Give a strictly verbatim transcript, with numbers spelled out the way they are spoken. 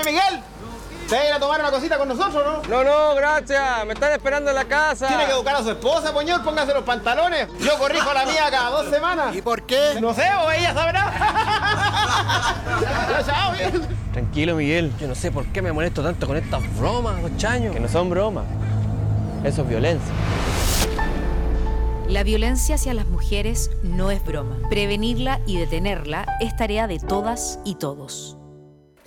Miguel, ¿te vas a ir a tomar una cosita con nosotros, no? No, no, gracias. Me están esperando en la casa. Tiene que educar a su esposa, poñol. Póngase los pantalones. Yo corrijo a la mía cada dos semanas. ¿Y por qué? No sé, o ella sabrá. Chao, Miguel. Tranquilo, Miguel. Yo no sé por qué me molesto tanto con estas bromas, los chaños. Que no son bromas. Eso es violencia. La violencia hacia las mujeres no es broma. Prevenirla y detenerla es tarea de todas y todos.